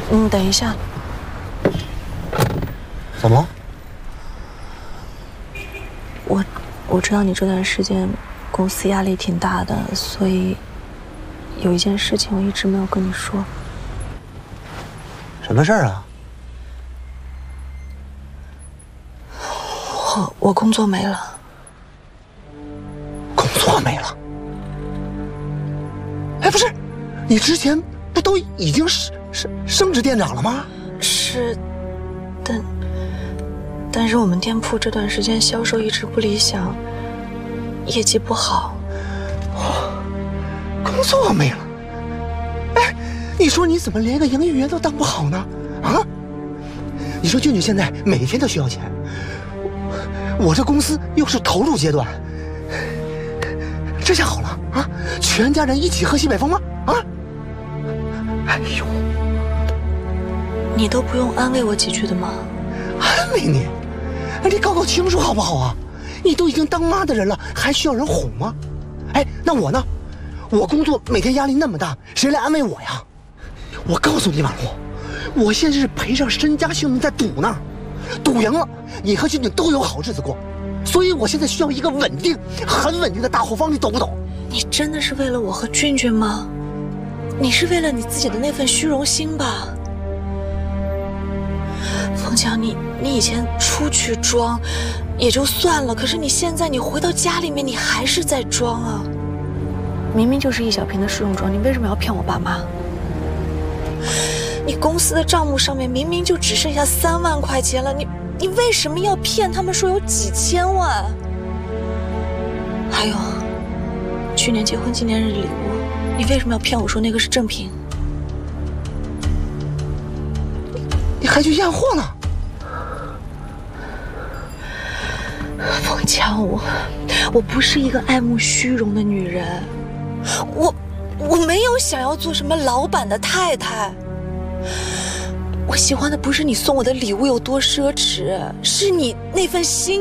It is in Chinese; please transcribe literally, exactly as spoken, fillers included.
嗯，等一下。 怎么了？ 我我知道你这段时间公司压力挺大的，所以有一件事情我一直没有跟你说。 什么事儿啊？ 我我工作没了。 工作没了？哎，不是，你之前不都已经升升升职店长了吗？ 是，但但是我们店铺这段时间销售一直不理想，业绩不好。 哦，工作没了？哎，你说你怎么连个营业员都当不好呢？啊？你说俊俊现在每天都需要钱，我这公司又是投入阶段，这下好了啊，全家人一起喝西北风吗？啊？哎呦， 你都不用安慰我几句的吗？ 安慰你？你搞搞清楚好不好啊？你都已经当妈的人了，还需要人哄吗？哎，那我呢？我工作每天压力那么大，谁来安慰我呀？我告诉你，婉如，我现在是赔上身家性命在赌呢，赌赢了，你和俊俊都有好日子过，所以我现在需要一个稳定、很稳定的大后方，你懂不懂？ 你真的是为了我和俊俊吗？你是为了你自己的那份虚荣心吧？冯强，你你以前出去装也就算了，可是你现在你回到家里面，你还是在装啊！明明就是一小瓶的试用装，你为什么要骗我爸妈？你公司的账目上面明明就只剩下三万块钱了，你你为什么要骗他们说有几千万？还有，去年结婚纪念日礼物，你为什么要骗我说那个是正品？ 你还去验货呢？ 冯强，我我不是一个爱慕虚荣的女人，我我没有想要做什么老板的太太。我喜欢的不是你送我的礼物有多奢侈，是你那份心。